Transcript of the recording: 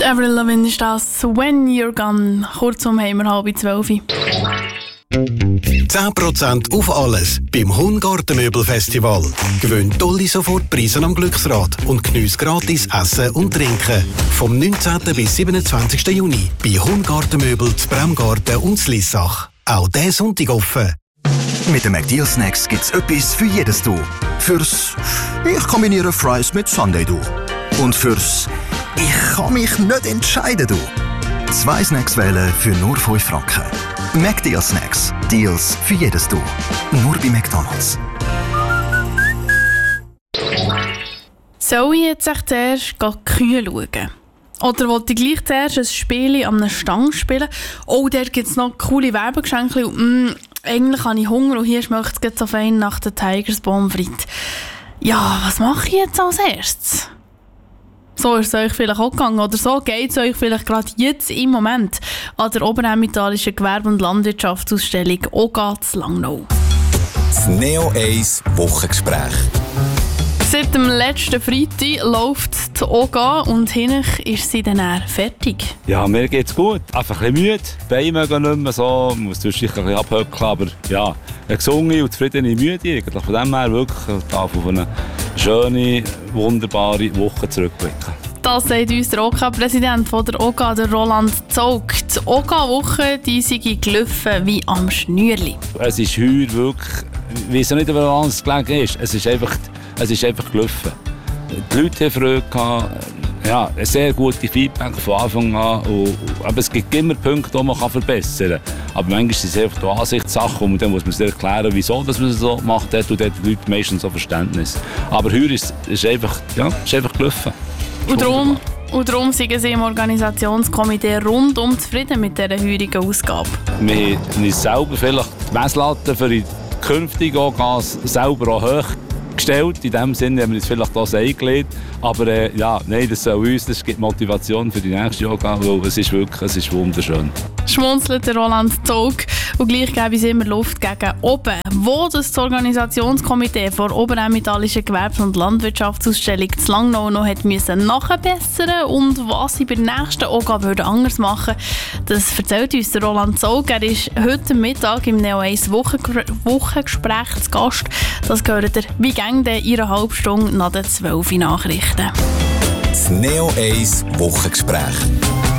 Avril Lavigne ist das «When You're Gone». Kurzum haben wir 11:30. 10% auf alles beim Hungartenmöbelfestival. Gewinn tolle Sofortpreise am Glücksrad und geniesse gratis Essen und Trinken. Vom 19. bis 27. Juni bei Hungartenmöbel zu Bremgarten und zu Lissach. Auch diesen Sonntag offen. Mit den McDeal Snacks gibt's etwas für jedes Du. Fürs «Ich kombiniere Fries mit Sundae Du». Und fürs «Ich kann mich nicht entscheiden Du». 2 Snacks wählen für nur 5 Franken. McDeal Snacks. Deals für jedes Du. Nur bei McDonald's. Soll ich jetzt echt zuerst Kühe schauen? Oder wollte ich gleich zuerst ein Spiel an einer Stange spielen? Oh, dort gibt es noch coole Werbegeschenke. Eigentlich habe ich Hunger und hier schmeckt es so fein nach den Tigers Pommes frites. Ja, was mache ich jetzt als erstes? So ist es euch vielleicht auch gegangen. Oder so geht es euch vielleicht gerade jetzt im Moment an der Oberemmentalischen Gewerbe- und Landwirtschaftsausstellung OGA zu Langnau. Das Neo 1 Wochengespräch. Seit dem letzten Freitag läuft die OGA und hinten ist sie dann fertig. Ja, mir geht's gut. Einfach ein bisschen müde. Die Beine gehen nicht mehr so. Man muss zwischendurch ein bisschen abhöckeln. Aber ja, eine gesunde und zufriedene Müde. Von dem her wirklich auf eine schöne, wunderbare Woche zurückblicken. Das sagt uns der OK-Präsident von der OGA, der Roland Zaugg. Die OGA-Woche sei gelaufen wie am Schnürli. Es ist heute wirklich, ich weiss nicht, woran es gelegen ist. Es ist einfach gelaufen. Die Leute hatten Freude, ja, ein sehr gutes Feedback von Anfang an. Aber es gibt immer Punkte, die man verbessern kann. Aber manchmal ist es einfach die Ansichtssache und dann muss man sich erklären, wieso dass man es so macht. Dort und dort die Leute meistens so Verständnis. Aber heute ist es einfach gelaufen. Und darum sind sie im Organisationskomitee rundum zufrieden mit dieser heurigen Ausgabe. Wir haben uns selber vielleicht die Messlatte für die künftigen OGAs selber auch hoch gestellt. In dem Sinne haben wir uns vielleicht das eingelegt. Aber das soll uns, das gibt Motivation für die nächste OGA, weil es ist wunderschön. Schmunzelt der Roland Zaugg und gleich gebe es immer Luft gegen oben. Wo das Organisationskomitee vor Oberemmentalischen Gewerbe- und Landwirtschaftsausstellung zu Langnau noch müssen nachbessern und was sie bei der nächsten OGA anders machen, das erzählt uns der Roland Zaugg. Er ist heute Mittag im Neo 1 Wochengespräch zu Gast. Das gehört ihr wie gäng in einer halben Stunde nach den 12 Nachrichten. Das Neo 1 Wochengespräch.